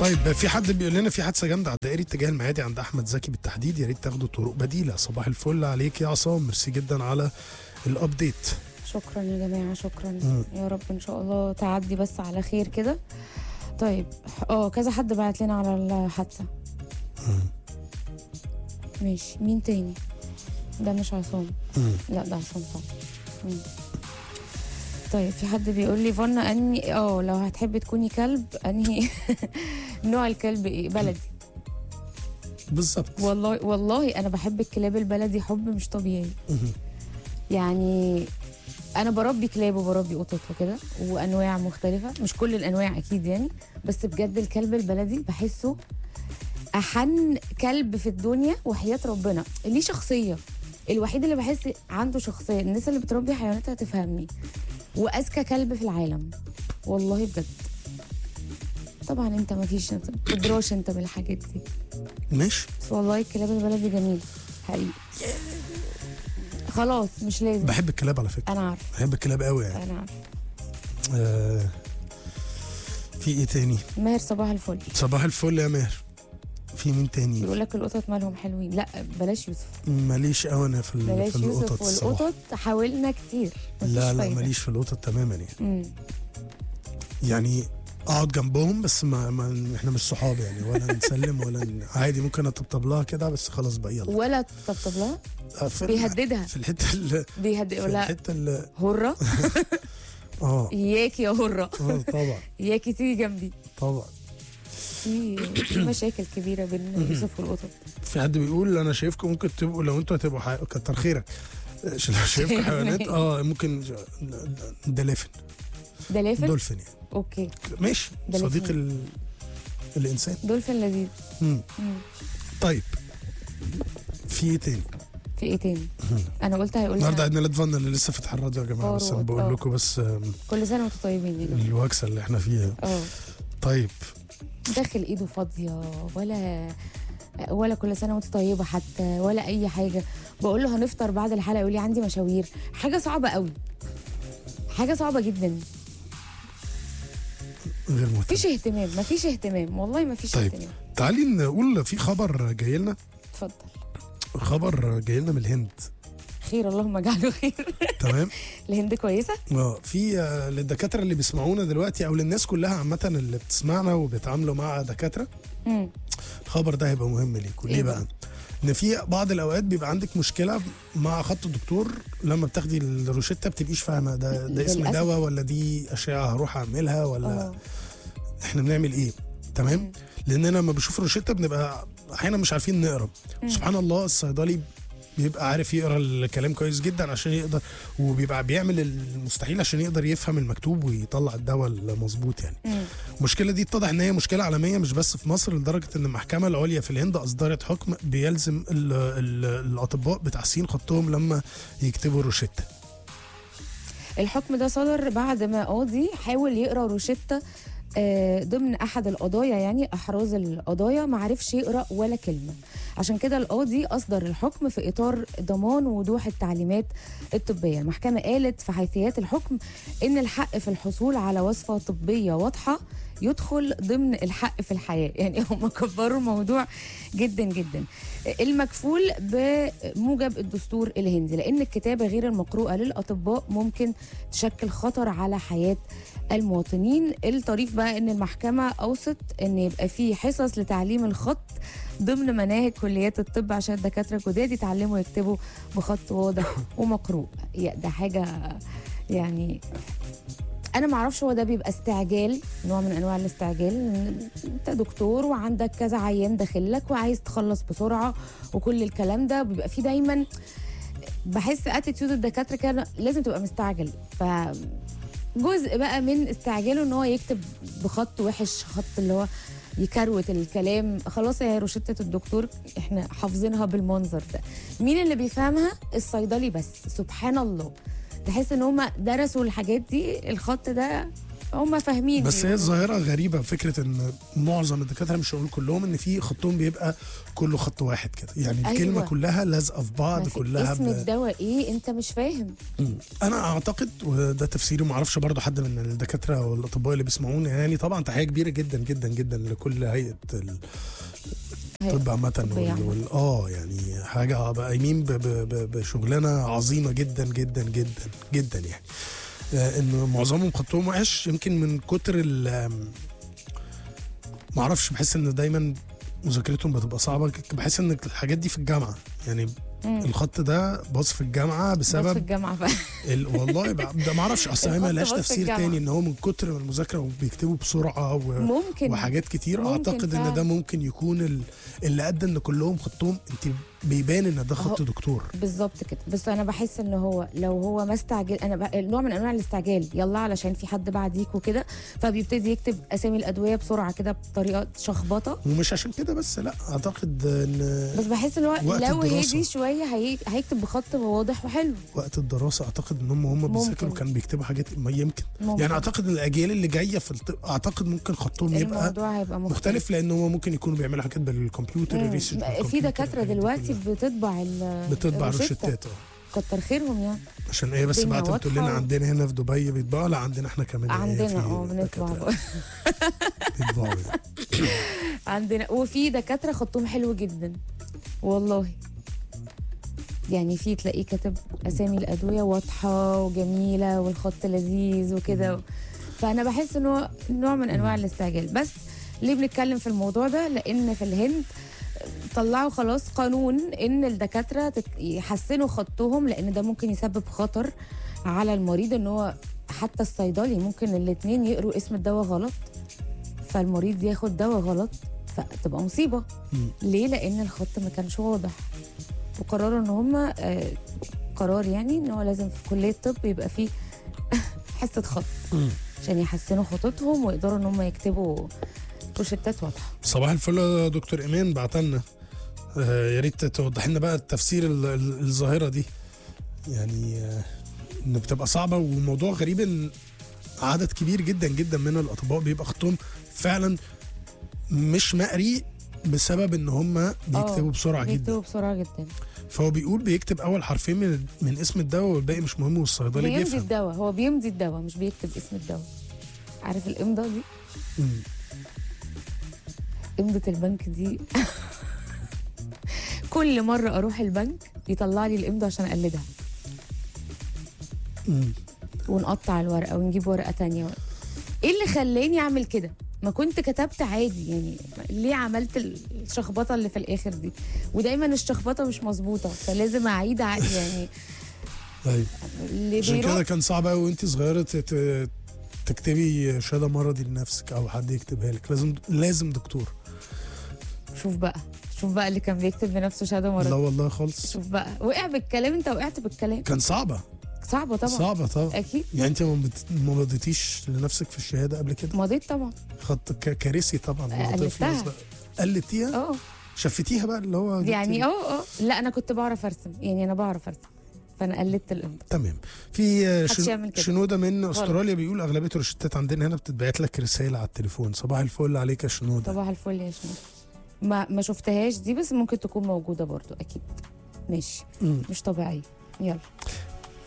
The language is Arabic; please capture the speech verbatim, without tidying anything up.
طيب في حد بيقول لنا في حادثه جامده على الدائري اتجاه المعادي عند احمد زكي بالتحديد، يا ريت تاخدوا طرق بديله. صباح الفل عليك يا عصام، ميرسي جدا على الابديت. شكرا يا جماعه، شكرا. مم. يا رب ان شاء الله تعدي بس على خير كده. طيب اه كذا حد بعت لنا على الحادثه. ماشي، مين تاني؟ ده مش عصام. مم. لا ده عصام صح. مم. طيب في حد بيقول لي فنا اني اه لو هتحبي تكوني كلب انهي نوع الكلب ايه؟ بلدي. بالظبط. والله والله انا بحب الكلاب البلدي حب مش طبيعي. يعني انا بربي كلاب وبربي قطط وكده وانواع مختلفه، مش كل الانواع اكيد يعني، بس بجد الكلب البلدي بحسه احن كلب في الدنيا وحياه ربنا، ليه شخصيه، الوحيد اللي بحس عنده شخصيه. الناس اللي بتربي حيوانات هتفهمني. واذكى كلب في العالم والله بجد. طبعا انت ما فيش تدراش انت بالحاجات دي. ماشي. بس والله الكلاب البلدي جميل حقيقي. خلاص مش لازم. بحب الكلاب على فكره. انا عارف. بحب الكلاب قوي يعني. انا عارف. آه في ايه تاني؟ ماهر صباح الفل. صباح الفل يا ماهر. في مين تاني؟ يقول لك القطط مالهم حلوين. لا بلاش يوسف. ماليش قوي انا في بلاش في القطط. يوسف والقطط حاولنا كتير. لا لا ماليش في القطط تماما يعني. مم. يعني اقعد جنبهم بس ما, ما احنا مش صحاب يعني، ولا نسلم ولا ن... عادي ممكن اطبطب لها كده بس خلاص بقى يلا. ولا تطبطب لها؟ بيهددها في الحته اللي بيهدد ولا الحته اللي هره. اه اياكي يا هره. اه طبعا. اياكي تيجي جنبي. طبعا. في في مشاكل كبيره بين يوسف والقطط. في حد بيقول انا شايفكم ممكن تبقوا لو انتوا هتبقوا حي... كتر خيرك لو شايفكم حيوانات اه ممكن دلافن. دلافن؟ دولفين يعني. اوكي ماشي. صديق ال... الانسان. دولفين لذيذ. مم. طيب في ايه تاني؟ في ايه تاني؟ انا قلت هيقول النهارده عيد ميلاد فن اللي لسه فاتح الراديو يا جماعه، بس انا بقول لكم بس كل سنه وانتم طيبين يا جماعه. الوكسه اللي احنا فيها. اه طيب داخل ايده فاضيه ولا ولا كل سنه وانت طيبه حتى ولا اي حاجه. بقول له هنفطر بعد الحلقه يقول لي عندي مشاوير. حاجه صعبه قوي، حاجه صعبه جدا. غير مهتم. مفيش اهتمام، مفيش اهتمام والله مفيش طيب. اهتمام. تعالي نقول في خبر جاي لنا. اتفضل. خبر جاي لنا من الهند. خير اللهم اجعله خير. تمام. الهند كويسه؟ اه في للدكاتره اللي بيسمعونا دلوقتي او للناس كلها عامه اللي بتسمعنا وبيتعاملوا مع دكاتره. امم الخبر ده هيبقى مهم ليكم. ليه بقى؟ ان في بعض الاوقات بيبقى عندك مشكله مع خط الدكتور لما بتاخدي الروشته بتبقيش فاهمه ده ده اسم دواء ولا دي اشعه هروح اعملها ولا أوه. احنا بنعمل ايه؟ تمام؟ مم. لاننا لما بنشوف الروشته بنبقى احيانا مش عارفين نقرا. سبحان الله الصيدلي بيبقى عارف يقرا الكلام كويس جدا عشان يقدر، وبيبقى بيعمل المستحيل عشان يقدر يفهم المكتوب ويطلع الدواء المظبوط يعني. مم. المشكله دي اتضح ان هي مشكله عالميه مش بس في مصر، لدرجه ان المحكمه العليا في الهند اصدرت حكم بيلزم ال ال الاطباء بتحسين خطهم لما يكتبوا الروشته. الحكم ده صدر بعد ما قاضي حاول يقرا روشته ضمن احد القضايا، يعني احراز القضايا، ما عرفش يقرا ولا كلمه. عشان كده القاضي اصدر الحكم في اطار ضمان وضوح التعليمات الطبيه. المحكمه قالت في حيثيات الحكم ان الحق في الحصول على وصفه طبيه واضحه يدخل ضمن الحق في الحياه. يعني هم كبروا الموضوع جدا جدا. المكفول بموجب الدستور الهندي، لان الكتابه غير المقروءه للاطباء ممكن تشكل خطر على حياه المواطنين. الطريف بقى ان المحكمه اوصت ان يبقى في حصص لتعليم الخط ضمن مناهج كليات الطب عشان الدكاتره الجداد يتعلموا يكتبوا بخط واضح ومقروء. ده حاجه يعني انا ما اعرفش هو ده بيبقى استعجال، نوع من انواع الاستعجال. انت دكتور وعندك كذا عيان داخل لك وعايز تخلص بسرعه وكل الكلام ده، بيبقى فيه دايما بحس اتيتيود الدكاتره كان لازم تبقى مستعجل. ف جزء بقى من استعجاله ان هو يكتب بخط وحش، خط اللي هو يكروت الكلام. خلاص يا روشته الدكتور احنا حافظينها بالمنظر ده. مين اللي بيفهمها؟ الصيدلي بس. سبحان الله، تحس ان هم درسوا الحاجات دي. الخط ده هم فاهمين. بس هي بيقولوا. الظاهره غريبه، فكره ان معظم الدكاتره مش هقول كلهم ان في خطهم بيبقى كله خط واحد كده، يعني أيوة. الكلمه كلها لازقه في بعض بس كلها اسم ب... الدواء ايه انت مش فاهم. مم. انا اعتقد وده تفسيري، ما اعرفش برضه حد من الدكاتره والاطباء اللي بيسمعوني، يعني طبعا تحيه كبيره جدا جدا جدا لكل هيئه ال... طب عامة طبية وال... وال... اه يعني حاجة بقى قايمين ب... ب... ب... بشغلانة عظيمة جدا جدا جدا جدا يعني. آه ان معظمهم خطهم وحش يمكن من كتر ال ما اعرفش، بحس ان دايما مذاكرتهم بتبقى صعبة، بحس ان الحاجات دي في الجامعة يعني. مم. الخط ده باظ في الجامعة بس في بسبب الجامعه فعلا. ال... والله بقى- ده ما اعرفش، اصل هي الخط ملهاش باظ في تفسير الجامعة. تاني ان هو من كتر من المذاكرة وبيكتبوا بسرعة و... ممكن. وحاجات كتير. ممكن اعتقد ان فعلا. ده ممكن يكون ال- اللي ادى ان كلهم خطهم انت بيبان ان ده خط أهو. دكتور. بالظبط كده. بس انا بحس ان هو لو هو ما استعجل، انا بقى نوع من انواع الاستعجال، يلا علشان في حد بعديك وكده، فبيبتدي يكتب اسامي الادويه بسرعه كده بطريقه شخبطه. ومش عشان كده بس، لا اعتقد ان بس بحس ان هو وقت لو الدراسة. هدي شويه هي... هيكتب بخط واضح وحلو. وقت الدراسه اعتقد ان هم هم بيذاكروا ممكن. كانوا بيكتبوا حاجات ما يمكن. ممكن. يعني اعتقد ان الاجيال اللي جايه في الطب اعتقد ممكن خطهم يبقى الموضوع هيبقى مختلف, مختلف، لان هو ممكن يكونوا بيعملوا حاجات بالكمبيوتر، مم. الريسيرش في بالكمبيوتر، دكاتره الحاجات دي دلوقتي كلها. بتطبع ال بتطبع الروشتة. روشتات اه كتر خيرهم يعني. عشان ايه بس الدنيا بعد تقول لنا واضحة. عندنا هنا في دبي بيطبعوا، لا عندنا احنا كمان إيه، عندنا في اه بنطبع دكاترة بقى. بيطبعوا يعني. عندنا وفي دكاتره خطهم حلو جدا والله. يعني في تلاقيه كاتب اسامي الادويه واضحه وجميله والخط لذيذ وكده. فانا بحس ان هو نوع من انواع الاستعجال. بس ليه بنتكلم في الموضوع ده؟ لان في الهند طلعوا خلاص قانون ان الدكاتره تت- يحسنوا خطهم، لان ده ممكن يسبب خطر على المريض. ان هو حتى الصيدلي ممكن الاثنين يقروا اسم الدواء غلط، فالمريض ياخد دواء غلط فتبقى مصيبه. مم. ليه؟ لان الخط ما كانش واضح. وقرروا ان هم آه قرار يعني ان هو لازم في كليه الطب يبقى فيه حصه خط مم. عشان يحسنوا خطوطهم ويقدروا ان هم يكتبوا روشتات واضحه. صباح الفل يا دكتور ايمان، بعتلنا آه يا ريت توضح لنا بقى التفسير ال- ال- الظاهره دي، يعني آه ان بتبقى صعبه. والموضوع غريب ان عدد كبير جدا جدا من الاطباء بيبقى خطهم فعلا مش مقري بسبب ان هم بيكتبوا آه، بسرعه جدا. بيكتبوا بسرعه جدا. فهو بيقول بيكتب اول حرفين من من اسم الدواء والباقي مش مهم، والصيدلي بيمضي بيفهم. الدواء، هو بيمضي الدواء مش بيكتب اسم الدواء. عارف الامضه دي؟ مم. امضه البنك دي كل مره اروح البنك يطلع لي الامضه عشان اقلدها، مم. ونقطع الورقه ونجيب ورقه تانية. ايه اللي خلاني اعمل كده؟ ما كنت كتبت عادي يعني، ليه عملت الشخبطه اللي في الاخر دي؟ ودايما الشخبطه مش مظبوطه فلازم اعيد عادي يعني. طيب اللي عشان بيروح كده كان صعب قوي وانت صغيره ت- ت- تكتبي شهاده مرضي لنفسك او حد يكتبها لك، لازم لازم دكتور. شوف بقى شوف بقى اللي كان بيكتب بنفسه شهاده لا مرض. والله خالص، شوف بقى وقع بالكلام. انت وقعت بالكلام. كان صعبه صعبه طبعا. صعبه طبعا. اكيد يعني انت ما بت- ما مضيتيش لنفسك في الشهاده قبل كده؟ مضيت طبعا. خط ك- كارثي طبعا. آه، هو طفل قلدتها. صغير. قلدتيها؟ اه شفتيها بقى اللي هو جبتي- يعني اه اه لا انا كنت بعرف ارسم، يعني انا بعرف ارسم فانا قلدت الامضه. تمام. في آه، محدش شن- يعمل كده. شنوده من استراليا بيقول اغلبيه الروشتات عندنا هنا بتتبعت لك رساله على التليفون. صباح الفل عليك يا شنوده. صباح الفل يا شنو. ما ما شفتهاش دي بس ممكن تكون موجوده برضو اكيد. ماشي. مم. مش طبيعيه. يلا